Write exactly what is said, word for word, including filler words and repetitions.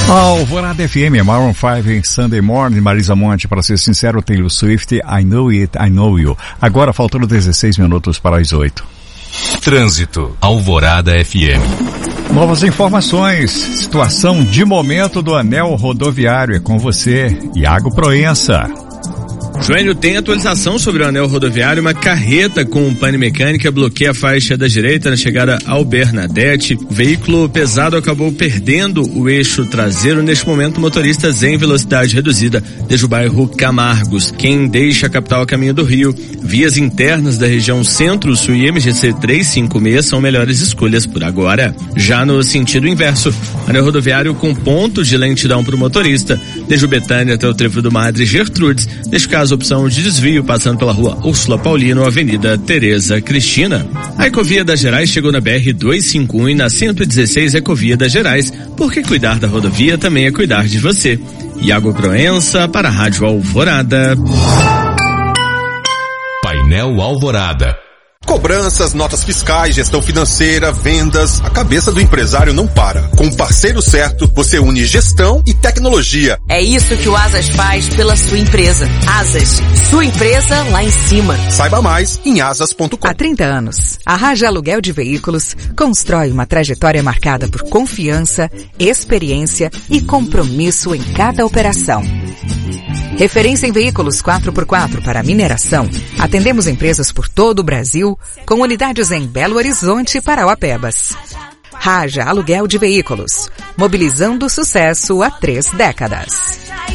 Alvorada F M, Maroon cinco, Sunday Morning, Marisa Monte, para ser sincero, Taylor Swift, I Know It, I Know You. Agora faltando dezesseis minutos para as oito. Trânsito, Alvorada F M. Novas informações, situação de momento do anel rodoviário, é com você, Iago Proença. Joênio, tem atualização sobre o anel rodoviário. Uma carreta com pane mecânica bloqueia a faixa da direita na chegada ao Bernadette. O veículo pesado acabou perdendo o eixo traseiro. Neste momento, motoristas em velocidade reduzida desde o bairro Camargos. Quem deixa a capital a caminho do Rio, vias internas da região Centro-Sul e M G C trezentos e cinquenta e seis são melhores escolhas por agora. Já no sentido inverso, anel rodoviário com pontos de lentidão para o motorista, desde o Betânia até o trevo do Madre Gertrudes. Neste caso, opção de desvio passando pela rua Úrsula Paulino, Avenida Tereza Cristina. A Ecovia das Gerais chegou na B R duzentos e cinquenta e um e na cento e dezesseis Ecovia das Gerais, porque cuidar da rodovia também é cuidar de você. Iago Proença para a Rádio Alvorada. Painel Alvorada. Cobranças, notas fiscais, gestão financeira, vendas, a cabeça do empresário não para. Com o parceiro certo, você une gestão e tecnologia. É isso que o Asas faz pela sua empresa. Asas, sua empresa lá em cima. Saiba mais em asas ponto com. Há trinta anos, a Raja Aluguel de Veículos constrói uma trajetória marcada por confiança, experiência e compromisso em cada operação. Referência em veículos quatro por quatro para mineração, atendemos empresas por todo o Brasil, com unidades em Belo Horizonte e Parauapebas. Raja Aluguel de Veículos, mobilizando o sucesso há três décadas.